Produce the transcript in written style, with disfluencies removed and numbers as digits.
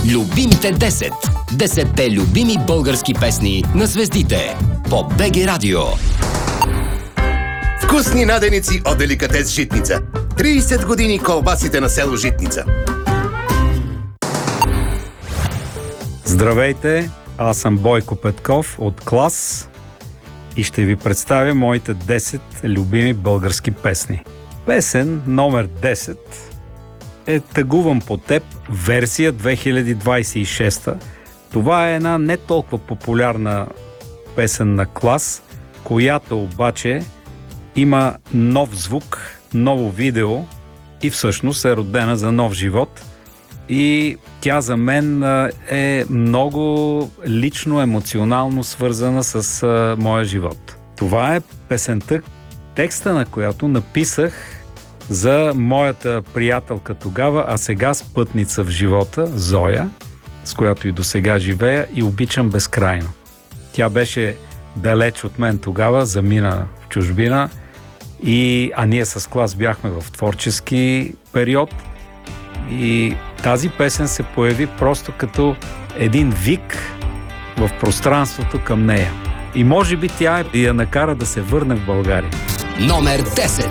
Любимите 10. 10-те любими български песни на звездите по БГ Радио. Вкусни наденици от деликатес Житница. 30 години колбасите на село Житница. Здравейте, аз съм Бойко Петков от Клас и ще ви представя моите 10 любими български песни. Песен номер 10 е "Тъгувам по теб", версия 2026. Това е една не толкова популярна песен на Клас, която обаче има нов звук, ново видео и всъщност е родена за нов живот. И тя за мен е много лично, емоционално свързана с моя живот. Това е песента, текста на която написах за моята приятелка тогава, а сега спътница в живота, Зоя, с която и досега живея и обичам безкрайно. Тя беше далеч от мен тогава, замина в чужбина, а ние с Клас бяхме в творчески период. И тази песен се появи просто като един вик в пространството към нея. И може би тя я накара да се върне в България. Номер 10.